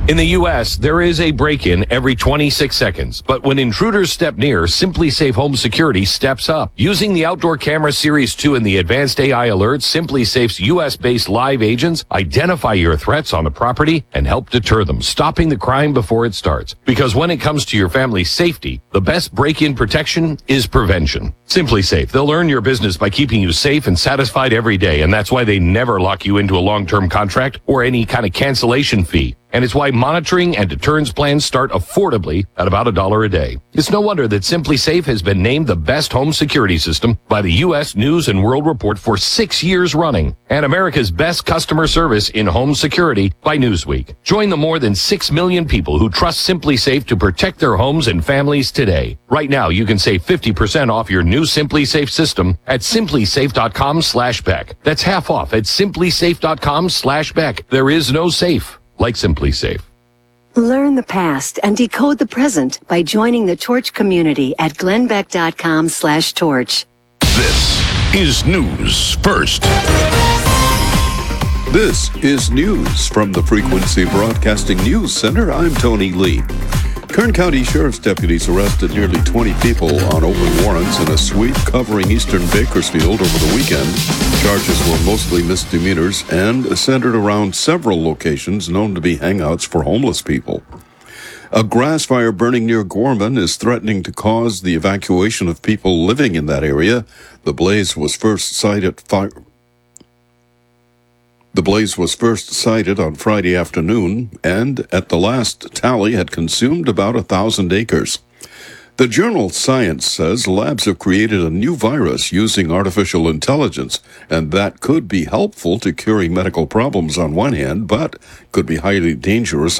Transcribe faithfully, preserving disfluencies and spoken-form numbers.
In the U S, there is a break-in every twenty-six seconds. But when intruders step near, SimpliSafe Home Security steps up. Using the Outdoor Camera Series two and the advanced A I alerts, SimpliSafe's U S-based live agents identify your threats on the property and help deter them, stopping the crime before it starts. Because when it comes to your family's safety, the best break-in protection is prevention. SimpliSafe, they'll earn your business by keeping you safe and satisfied every day, and that's why they never lock you into a long-term contract or any kind of cancellation fee. And it's why monitoring and deterrence plans start affordably at about a dollar a day. It's no wonder that SimpliSafe has been named the best home security system by the U S News and World Report for six years running, and America's best customer service in home security by Newsweek. Join the more than six million people who trust SimpliSafe to protect their homes and families today. Right now, you can save fifty percent off your new SimpliSafe system at simplisafe.com slash Beck. That's half off at simplisafe.com slash Beck. There is no safe like SimpliSafe. Learn the past and decode the present by joining the Torch community at glenbeck.com slash torch. This is News First. This is news from the Frequency Broadcasting News Center. I'm Tony Lee. Kern County Sheriff's deputies arrested nearly twenty people on open warrants in a sweep covering eastern Bakersfield over the weekend. Charges were mostly misdemeanors and centered around several locations known to be hangouts for homeless people. A grass fire burning near Gorman is threatening to cause the evacuation of people living in that area. The blaze was first sighted fire. The blaze was first sighted on Friday afternoon and, at the last tally, had consumed about a thousand acres. The journal Science says labs have created a new virus using artificial intelligence, and that could be helpful to curing medical problems on one hand, but could be highly dangerous